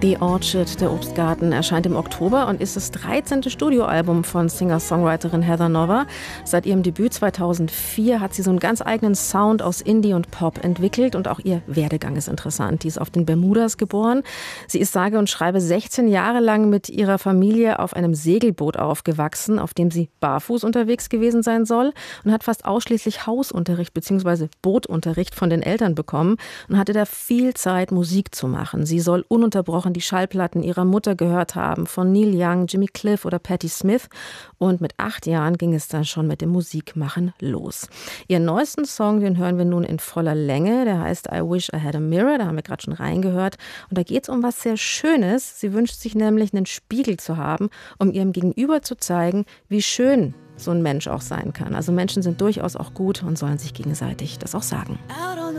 The Orchard, der Obstgarten, erscheint im Oktober und ist das 13. Studioalbum von Singer-Songwriterin Heather Nova. Seit ihrem Debüt 2004 hat sie so einen ganz eigenen Sound aus Indie und Pop entwickelt und auch ihr Werdegang ist interessant. Die ist auf den Bermudas geboren. Sie ist sage und schreibe 16 Jahre lang mit ihrer Familie auf einem Segelboot aufgewachsen, auf dem sie barfuß unterwegs gewesen sein soll und hat fast ausschließlich Hausunterricht bzw. Bootunterricht von den Eltern bekommen und hatte da viel Zeit, Musik zu machen. Sie soll ununterbrochen die Schallplatten ihrer Mutter gehört haben, von Neil Young, Jimmy Cliff oder Patti Smith. Und mit 8 Jahren ging es dann schon mit dem Musikmachen los. Ihren neuesten Song, den hören wir nun in voller Länge. Der heißt I Wish I Had a Mirror. Da haben wir gerade schon reingehört. Und da geht es um was sehr Schönes. Sie wünscht sich nämlich, einen Spiegel zu haben, um ihrem Gegenüber zu zeigen, wie schön so ein Mensch auch sein kann. Also Menschen sind durchaus auch gut und sollen sich gegenseitig das auch sagen.